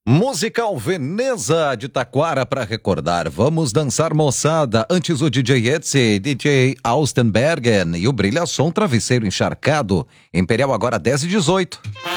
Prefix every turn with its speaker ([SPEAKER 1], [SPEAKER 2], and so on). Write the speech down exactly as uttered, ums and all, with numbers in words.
[SPEAKER 1] Musical Veneza de Taquara para recordar. Vamos dançar, moçada. Antes o D J Etsy, D J Austenbergen e o Brilha Som Travesseiro Encharcado. Imperial agora dez e dezoito.